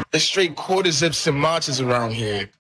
There's straight quarter zips and marches around here.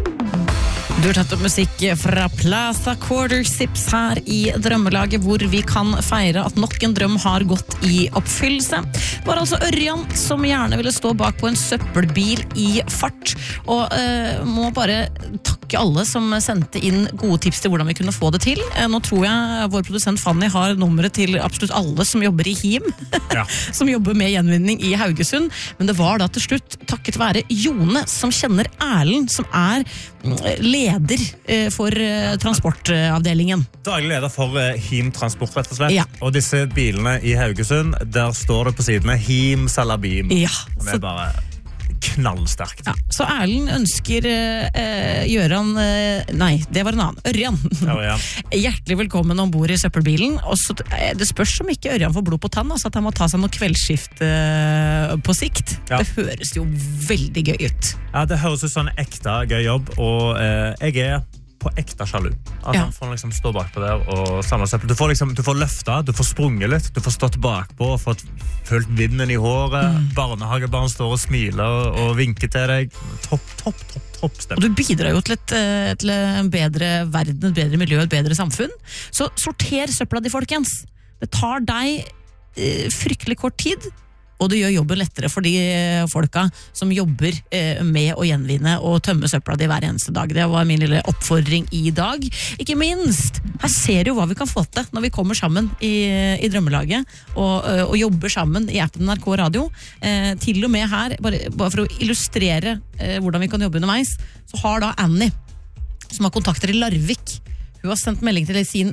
Du har tatt opp musikk fra Plaza Quarter Sips her i Drømmelaget, hvor vi kan feire at nok en drøm har gått i oppfyllelse. Det var altså Ørjan som gjerne ville stå bak på en søppelbil i fart, og må bare takke alle som sendte inn gode tips til hvordan vi kunne få det til. Nå tror jeg vår produsent Fanny har nummeret til absolutt alle som jobber i HIM, ja. Som jobber med gjenvinning i Haugesund, men det var da til slutt takket være Jone som kjenner Erlend, som leder for transportavdelingen. Daglig leder for HIM Transport, rett og slett. Ja. Og disse bilene i Haugesund, der står det på sidene HIM Salabim. Ja. Det bare knallsterkt. Ja. Så Erlend ønsker Gjøran, nei, det var en annen, Ørjan. Hjertelig velkommen ombord i søppelbilen. Og så, det spørs om ikke Ørjan får blod på tann, altså at han må ta seg noe kveldsskift på sikt. Ja. Det høres jo veldig gøy ut. Ja, det høres ut som en ekte gøy jobb, og jeg på ekte sjalu. At han får liksom stå bak på der og samle søppel. Du får løfta, du får sprunget litt, du får stått bakpå og fått følt vinden i håret. Barnehagebarn står og smiler og vinker til deg. Topp stemning. Og du bidrar jo til en bedre verden, et bedre miljø, et bedre samfunn. Så sorter søppla di, folkens. Det tar deg fryktelig kort tid, og det gjør jobben lettere for de folka som jobber med å gjenvinne og tømme søpla di hver eneste dag. Det var min lille oppfordring i dag. Ikke minst, her ser du hva vi kan få til når vi kommer sammen i Drømmelaget og jobber sammen i appen NRK Radio. Til og med her, bare for å illustrere hvordan vi kan jobbe underveis, så har da Annie, som har kontakter i Larvik, hun har sendt melding til sin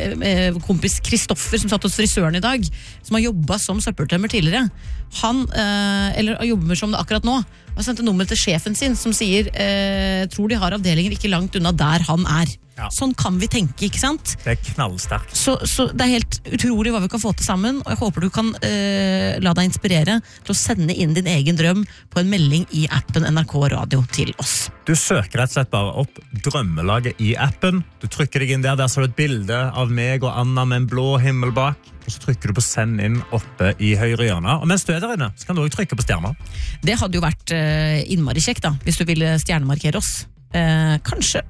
kompis Kristoffer, som satt hos frisøren i dag, som har jobbet som søppeltømmer tidligere. Han, eller jobber som det akkurat nå, har sendt en nummer til sjefen sin, som sier, tror de har avdelinger ikke langt unna der han er. Ja. Sånn kan vi tenke, ikke sant? Det knallsterkt. Så det helt utrolig hva vi kan få til sammen, og jeg håper du kan la deg inspirere til å sende inn din egen drøm på en melding i appen NRK Radio til oss. Du søker rett og slett bare opp Drømmelaget i appen. Du trykker deg inn der så er det et bilde av meg og Anna med en blå himmel bak, og så trykker du på send inn oppe i høyre hjørne. Og mens du der inne, så kan du også trykke på stjerner. Det hadde jo vært innmari kjekt da, hvis du ville stjernemarkere oss. Kanskje...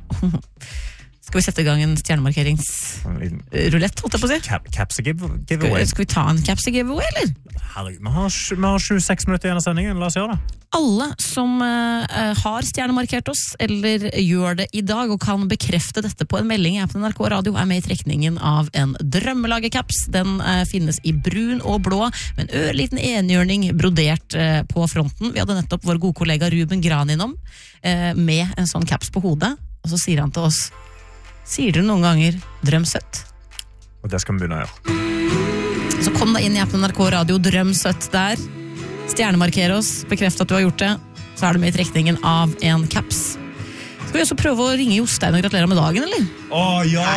Skal vi sette i gang en stjernemarkeringsrulett, holdt jeg på å si? Capsy-giveaway. Skal vi ta en Capsy-giveaway, eller? Herregud, vi har 26 minutter igjen av sendingen, la oss gjøre det. Alle som har stjernemarkert oss, eller gjør det i dag, og kan bekrefte dette på en melding i appen NRK Radio, er med i trekningen av en Drømmelaget-caps. Den finnes i brun og blå, med en ørliten enhjørning brodert på fronten. Vi hadde nettopp vår gode kollega Ruben Gran innom, med en sånn caps på hodet, og så sier han til oss: sier dere noen ganger drøm søtt? Og det skal vi begynne å gjøre. Så kom da inn i appen NRK Radio, drøm søtt der. Stjernemarker oss, bekreft at du har gjort det. Så er du med i trekningen av en caps. Skal vi også prøve å ringe Jostein og gratulere med dagen, eller? Ja!